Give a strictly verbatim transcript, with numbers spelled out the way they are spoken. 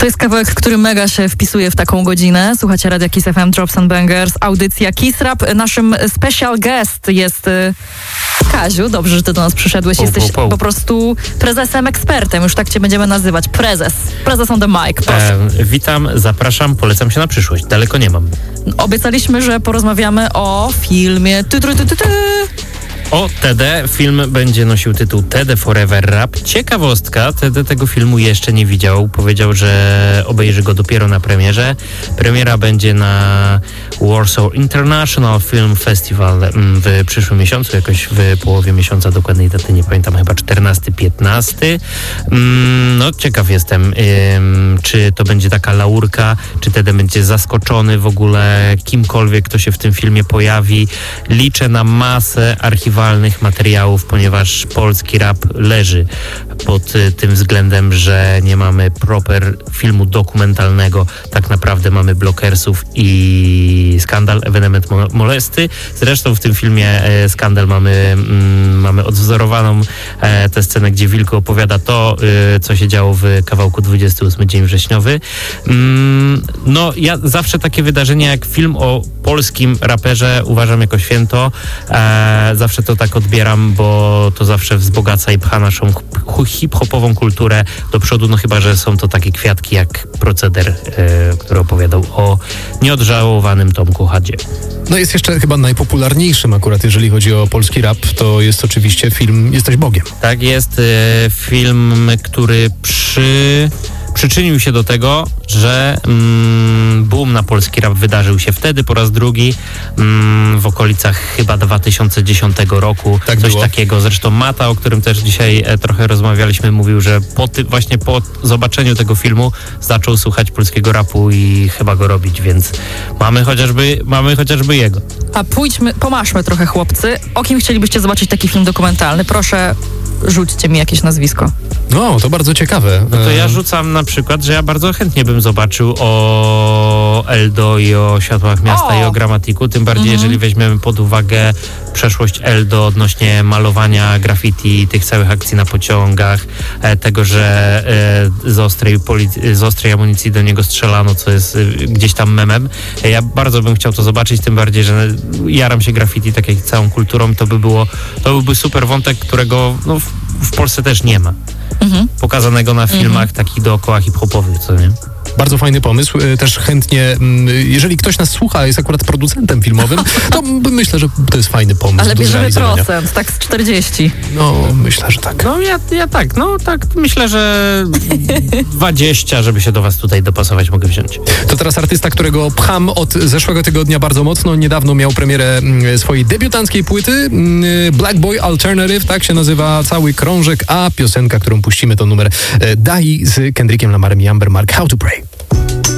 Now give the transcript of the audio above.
To jest kawałek, który mega się wpisuje w taką godzinę. Słuchacie Radia Kiss F M, Drops and Bangers, audycja Kiss Rap. Naszym special guest jest y, Kaziu. Dobrze, że ty do nas przyszedłeś. Po, Jesteś po, po. po prostu prezesem, ekspertem. Już tak cię będziemy nazywać. Prezes. Prezes on the mic. Proszę. E, witam, zapraszam, polecam się na przyszłość. Daleko nie mam. Obiecaliśmy, że porozmawiamy o filmie. Ty, ty, ty, ty, ty. O T D. Film będzie nosił tytuł T D Forever Rap. Ciekawostka, T D tego filmu jeszcze nie widział. Powiedział, że obejrzy go dopiero na premierze. Premiera będzie na Warsaw International Film Festival w przyszłym miesiącu, jakoś w połowie miesiąca, dokładnej daty nie pamiętam, chyba czternasty piętnasty. No ciekaw jestem, czy to będzie taka laurka, czy T D będzie zaskoczony w ogóle kimkolwiek, kto się w tym filmie pojawi. Liczę na masę archiwalnych materiałów, ponieważ polski rap leży pod y, tym względem, że nie mamy proper filmu dokumentalnego. Tak naprawdę mamy Blokersów i Skandal, ewenement mo- molesty. Zresztą w tym filmie e, Skandal mamy, mm, mamy odwzorowaną e, tę scenę, gdzie Wilku opowiada to, y, co się działo w kawałku dwudziesty ósmy dzień wrześniowy. Mm, no ja zawsze takie wydarzenia jak film o polskim raperze uważam jako święto. E, zawsze to tak odbieram, bo to zawsze wzbogaca i pcha naszą hip-hopową kulturę do przodu, no chyba, że są to takie kwiatki jak Proceder, e, który opowiadał o nieodżałowanym Tomku Hadzie. No jest jeszcze chyba najpopularniejszym akurat, jeżeli chodzi o polski rap, to jest oczywiście film Jesteś Bogiem. Tak jest, e, film, który przy... przyczynił się do tego, że mm, boom na polski rap wydarzył się wtedy po raz drugi mm, w okolicach chyba dwa tysiące dziesiątego roku. Tak Coś było. takiego. Zresztą Mata, o którym też dzisiaj e, trochę rozmawialiśmy, mówił, że po ty, właśnie po zobaczeniu tego filmu zaczął słuchać polskiego rapu i chyba go robić, więc mamy chociażby, mamy chociażby jego. A pójdźmy, pomaszmy trochę, chłopcy. O kim chcielibyście zobaczyć taki film dokumentalny? Proszę, rzućcie mi jakieś nazwisko. No, to bardzo ciekawe. No to ja rzucam na przykład, że ja bardzo chętnie bym zobaczył o Eldo i o Światłach Miasta O! i o Gramatiku, tym bardziej Mhm. jeżeli weźmiemy pod uwagę przeszłość Eldo odnośnie malowania graffiti, tych całych akcji na pociągach, e, tego, że e, z, ostrej polic- z ostrej amunicji do niego strzelano, co jest e, gdzieś tam memem. E, ja bardzo bym chciał to zobaczyć, tym bardziej, że jaram się graffiti tak jak i całą kulturą, to by było, to byłby super wątek, którego no, w, w Polsce też nie ma. Mhm. Pokazanego na filmach Mhm. takich dookoła hip-hopowych, co nie? Bardzo fajny pomysł. E, Też chętnie, mm, jeżeli ktoś nas słucha, jest akurat producentem filmowym, to m- myślę, że to jest fajny pomysł Ale do bierzemy zrealizowania. procent, tak z czterdzieści. No, myślę, że tak. No ja, ja tak, no tak, myślę, że dwadzieścia, żeby się do was tutaj dopasować, mogę wziąć. To teraz artysta, którego pcham od zeszłego tygodnia bardzo mocno. Niedawno miał premierę mm, swojej debiutanckiej płyty. Mm, Black Boy Alternative, tak się nazywa cały krążek, a piosenka, którą puścimy, to numer e, Dai z Kendrickiem Lamarem i Amber Mark, How to Pray.